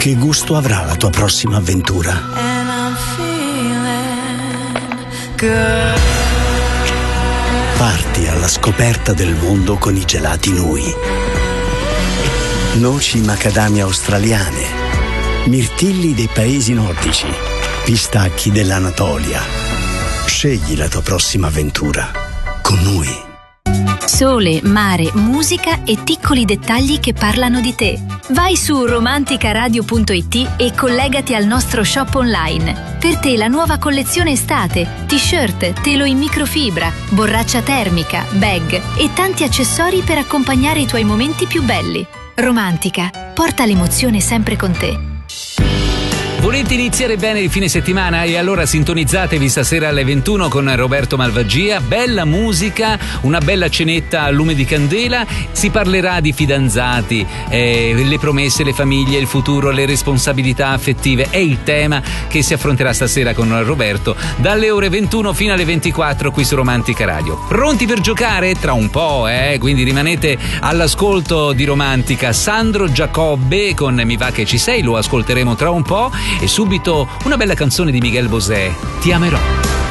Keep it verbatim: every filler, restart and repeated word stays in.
Che gusto avrà la tua prossima avventura? And I'm feeling good. Parti alla scoperta del mondo con i gelati Nui. Noci macadamia australiane, mirtilli dei paesi nordici, pistacchi dell'Anatolia. Scegli la tua prossima avventura con Nui. Sole, mare, musica e piccoli dettagli che parlano di te. Vai su romanticaradio punto it e collegati al nostro shop online. Per te la nuova collezione estate, t-shirt, telo in microfibra, borraccia termica, bag e tanti accessori per accompagnare i tuoi momenti più belli. Romantica, porta l'emozione sempre con te. Volete iniziare bene il fine settimana? E allora sintonizzatevi stasera alle ventuno con Roberto Malvagia. Bella musica, una bella cenetta a lume di candela. Si parlerà di fidanzati, eh, le promesse, le famiglie, il futuro, le responsabilità affettive. È il tema che si affronterà stasera con Roberto dalle ore ventuno fino alle ventiquattro qui su Romantica Radio. Pronti per giocare? Tra un po', eh? Quindi rimanete all'ascolto di Romantica. Sandro Giacobbe con Mi va che ci sei, lo ascolteremo tra un po'. E subito una bella canzone di Miguel Bosé, Ti amerò.